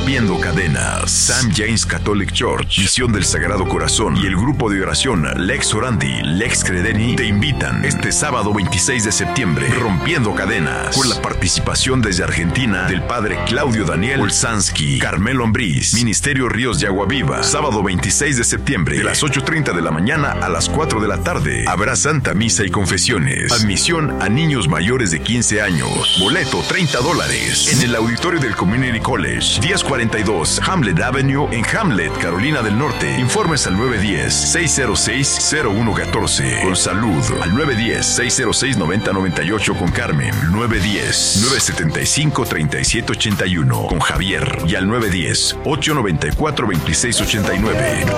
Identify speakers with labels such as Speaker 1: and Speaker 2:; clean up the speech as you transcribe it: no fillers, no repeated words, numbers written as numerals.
Speaker 1: Rompiendo Cadenas. St. James Catholic Church, Misión del Sagrado Corazón y el grupo de oración Lex Orandi, Lex Credeni te invitan este sábado 26 de septiembre, Rompiendo Cadenas, con la participación desde Argentina del Padre Claudio Daniel Olsansky, Carmelo Ambriz, Ministerio Ríos de Agua Viva. Sábado 26 de septiembre, de las 8:30 de la mañana a las 4 de la tarde. Habrá Santa Misa y confesiones. Admisión a niños mayores de 15 años. Boleto $30. En el auditorio del Community College, 1042 Hamlet Avenue en Hamlet, Carolina del Norte. Informes al 910-606-0114. Con Salud al 910-606-9098 con Carmen. 910-975-3781 con Javier. Y al 910-894-2689.